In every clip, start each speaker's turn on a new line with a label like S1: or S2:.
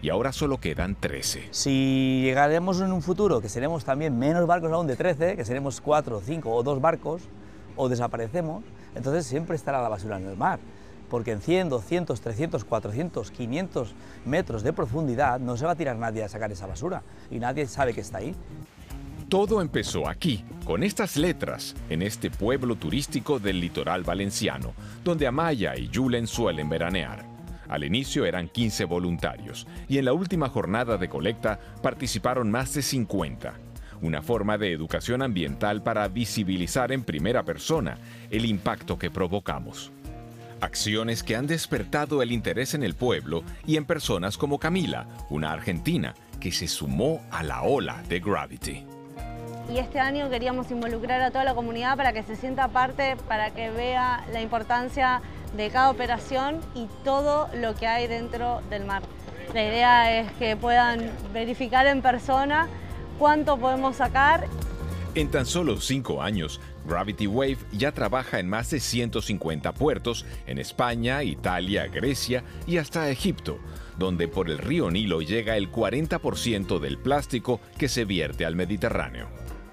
S1: y ahora solo quedan 13.
S2: Si llegaremos en un futuro que seremos también menos barcos aún de 13, que seremos 4, 5 o 2 barcos, o desaparecemos, entonces siempre estará la basura en el mar, porque en 100, 200, 300, 400, 500 metros de profundidad no se va a tirar nadie a sacar esa basura y nadie sabe que está ahí.
S1: Todo empezó aquí, con estas letras, en este pueblo turístico del litoral valenciano, donde Amaya y Julen suelen veranear. Al inicio eran 15 voluntarios y en la última jornada de colecta participaron más de 50. Una forma de educación ambiental para visibilizar en primera persona el impacto que provocamos. Acciones que han despertado el interés en el pueblo y en personas como Camila, una argentina que se sumó a la ola de Gravity.
S3: Y este año queríamos involucrar a toda la comunidad para que se sienta parte, para que vea la importancia de cada operación y todo lo que hay dentro del mar. La idea es que puedan verificar en persona cuánto podemos sacar.
S1: En tan solo 5 años, Gravity Wave ya trabaja en más de 150 puertos en España, Italia, Grecia y hasta Egipto, donde por el río Nilo llega el 40% del plástico que se vierte al Mediterráneo.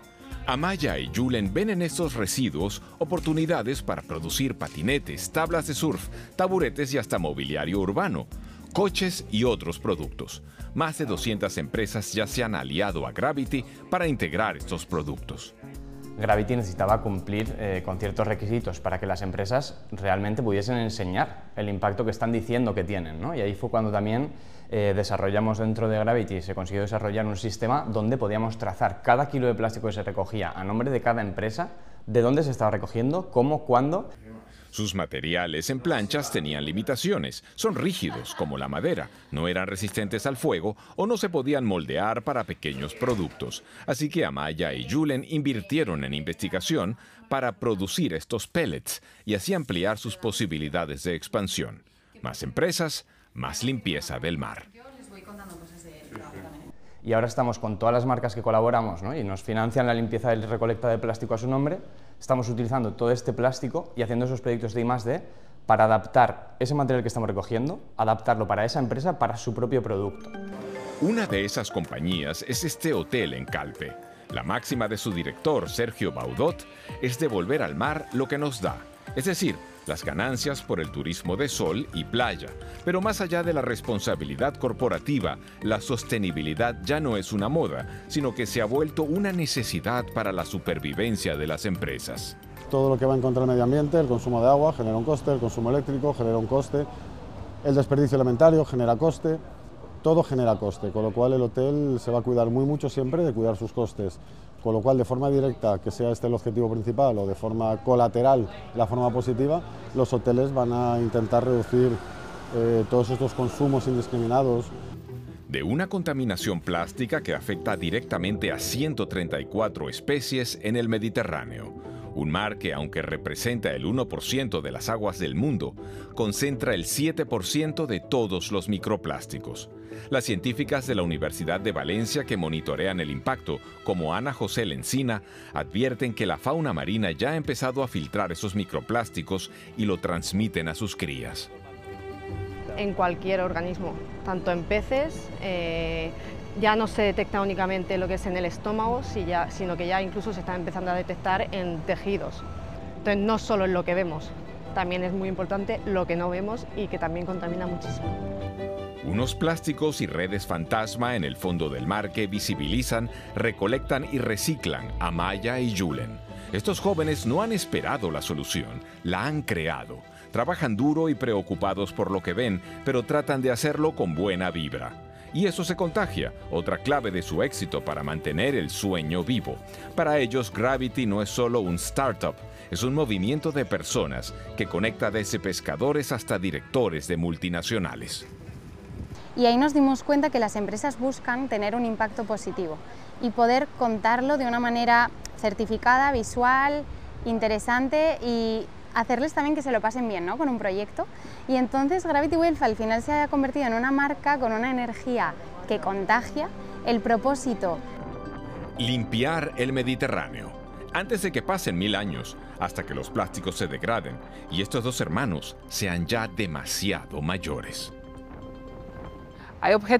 S1: Amaya y Julen ven en estos residuos oportunidades para producir patinetes, tablas de surf, taburetes y hasta mobiliario urbano, coches y otros productos. Más de 200 empresas ya se han aliado a Gravity para integrar estos productos.
S4: Gravity necesitaba cumplir con ciertos requisitos para que las empresas realmente pudiesen enseñar el impacto que están diciendo que tienen, ¿no? Y ahí fue cuando también desarrollamos dentro de Gravity, se consiguió desarrollar un sistema donde podíamos trazar cada kilo de plástico que se recogía a nombre de cada empresa, de dónde se estaba recogiendo, cómo, cuándo.
S1: Sus materiales en planchas tenían limitaciones, son rígidos como la madera, no eran resistentes al fuego o no se podían moldear para pequeños productos. Así que Amaya y Julen invirtieron en investigación para producir estos pellets y así ampliar sus posibilidades de expansión. Más empresas, más limpieza del mar.
S4: Y ahora estamos con todas las marcas que colaboramos, ¿no? Y nos financian la limpieza y recolecta de plástico a su nombre. Estamos utilizando todo este plástico y haciendo esos proyectos de I+D para adaptar ese material que estamos recogiendo, adaptarlo para esa empresa, para su propio producto.
S1: Una de esas compañías es este hotel en Calpe. La máxima de su director, Sergio Baudot, es devolver al mar lo que nos da, es decir, las ganancias por el turismo de sol y playa. Pero más allá de la responsabilidad corporativa, la sostenibilidad ya no es una moda, sino que se ha vuelto una necesidad para la supervivencia de las empresas.
S5: Todo lo que va en contra del medio ambiente, el consumo de agua genera un coste, el consumo eléctrico genera un coste, el desperdicio alimentario genera coste, todo genera coste, con lo cual el hotel se va a cuidar mucho siempre de cuidar sus costes. Con lo cual, de forma directa, que sea este el objetivo principal, o de forma colateral, la forma positiva, los hoteles van a intentar reducir todos estos consumos indiscriminados.
S1: De una contaminación plástica que afecta directamente a 134 especies en el Mediterráneo. Un mar que, aunque representa el 1% de las aguas del mundo, concentra el 7% de todos los microplásticos. Las científicas de la Universidad de Valencia que monitorean el impacto, como Ana José Lencina, advierten que la fauna marina ya ha empezado a filtrar esos microplásticos y lo transmiten a sus crías.
S3: En cualquier organismo, tanto en peces, ya no se detecta únicamente lo que es en el estómago, sino que ya incluso se está empezando a detectar en tejidos. Entonces no solo en lo que vemos, también es muy importante lo que no vemos y que también contamina muchísimo.
S1: Unos plásticos y redes fantasma en el fondo del mar que visibilizan, recolectan y reciclan Amaya y Julen. Estos jóvenes no han esperado la solución, la han creado. Trabajan duro y preocupados por lo que ven, pero tratan de hacerlo con buena vibra. Y eso se contagia, otra clave de su éxito para mantener el sueño vivo. Para ellos, Gravity no es solo un startup, es un movimiento de personas que conecta desde pescadores hasta directores de multinacionales.
S6: Y ahí nos dimos cuenta que las empresas buscan tener un impacto positivo y poder contarlo de una manera certificada, visual, interesante y hacerles también que se lo pasen bien, ¿no?, con un proyecto. Y entonces Gravity Wave al final se ha convertido en una marca con una energía que contagia, el propósito.
S1: Limpiar el Mediterráneo. Antes de que pasen 1000 años, hasta que los plásticos se degraden y estos dos hermanos sean ya demasiado mayores.
S7: Hay objetos